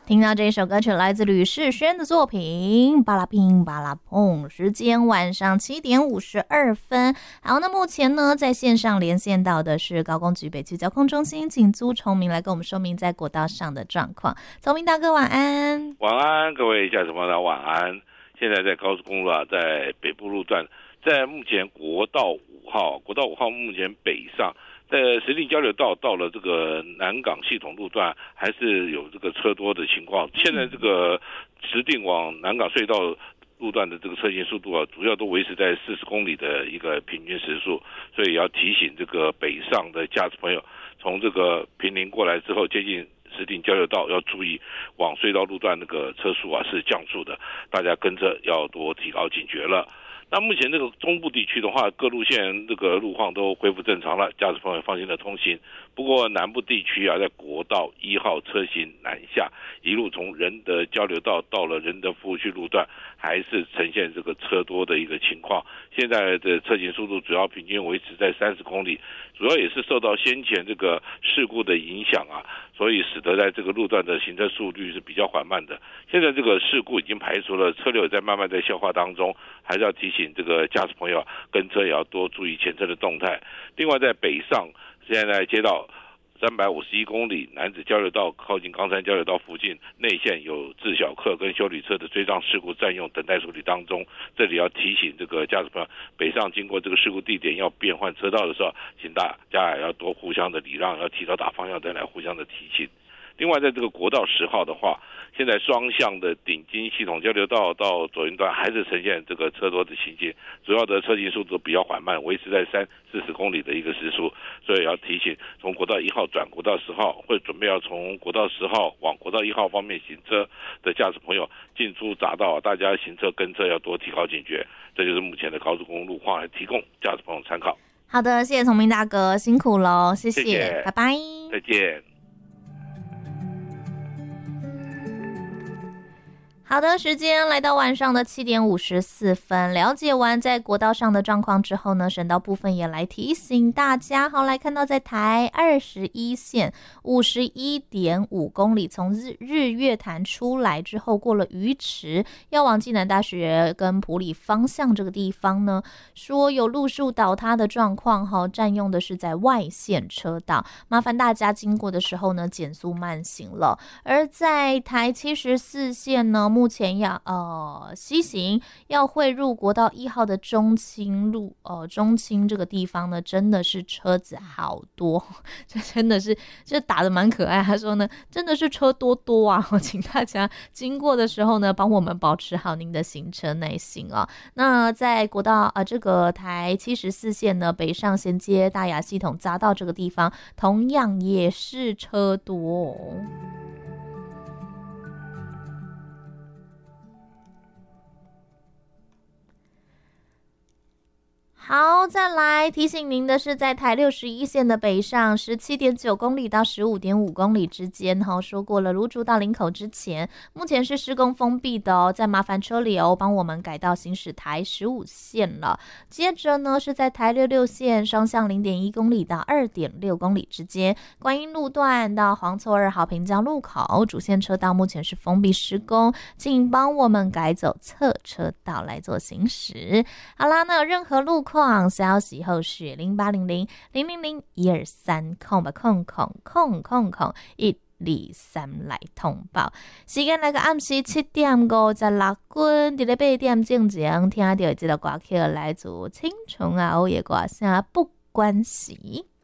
听到这首歌曲来自吕士轩的作品《巴拉乒巴拉碰》，时间晚上7点52分。好，那目前呢，在线上连线到的是高工局北区交通中心，请朱崇明来跟我们说明在国道上的状况。崇明大哥，晚安。 晚安，各位驾驶朋友，晚安。现在在高速公路在北部路段，在目前国道5号目前北上。在石碇交流道到了这个南港系统路段，还是有这个车多的情况。现在这个石碇往南港隧道路段的这个车行速度主要都维持在40公里的一个平均时速，所以要提醒这个北上的驾驶朋友，从这个坪林过来之后，接近石碇交流道要注意往隧道路段那个车速是降速的，大家跟着要多提高警觉了。那目前这个中部地区的话，各路线这个路况都恢复正常了，驾驶朋友放心的通行。不过南部地区在国道1号车行南下，一路从仁德交流道到了仁德服务区路段，还是呈现这个车多的一个情况。现在的车行速度主要平均维持在30公里，主要也是受到先前这个事故的影响所以使得在这个路段的行车速率是比较缓慢的。现在这个事故已经排除了，车流也在慢慢在消化当中，还是要提醒这个驾驶朋友跟车也要多注意前车的动态。另外在北上，现在接到351公里南子交流道靠近冈山交流道附近内线有自小客跟休旅车的追撞事故占用等待处理当中，这里要提醒这个驾驶朋友北上经过这个事故地点要变换车道的时候，请大家也要多互相的礼让，要提早打方向灯来互相的提醒。另外在这个国道10号的话，现在双向的顶金系统交流道到左营段还是呈现这个车多的情形，主要的车行速度比较缓慢，维持在30-40公里的一个时速，所以要提醒从国道1号转国道10号，或者准备要从国道10号往国道1号方面行车的驾驶朋友，进出匝道大家行车跟车要多提高警觉。这就是目前的高速公路路况，来提供驾驶朋友参考。 好的，谢谢崇明大哥，辛苦咯，谢谢，拜拜， 再见。 好的，时间来到晚上的7点54分。了解完在国道上的状况之后呢，省道部分也来提醒大家。好，来看到在台21线51.5公里，从日月潭出来之后，过了鱼池，要往暨南大学跟埔里方向这个地方呢，说有路树倒塌的状况，占用的是在外线车道，麻烦大家经过的时候呢，减速慢行了。而在台74线呢，目前要西行要汇入国道1号的中清路中清这个地方呢，真的是车子好多，这真的是这打得蛮可爱。他说呢，真的是车多多啊，请大家经过的时候呢，帮我们保持好您的行车耐心啊。那在国道这个台74线呢，北上衔接大雅系统匝道这个地方，同样也是车多好，再来提醒您的是，在台61线的北上17.9公里到15.5公里之间，说过了，芦竹到林口之前，目前是施工封闭的再麻烦车流帮我们改道行驶台15线了。接着呢，是在台66线双向0.1公里到2.6公里之间，观音路段到黄厝2号平交路口，主线车道目前是封闭施工，请帮我们改走侧车道来做行驶。好啦，那有任何路况消息后续0800-000-123来通报。时间来到暗时7:56分，在8点正前听到这个歌曲来自青虫欧的歌声《不关系》。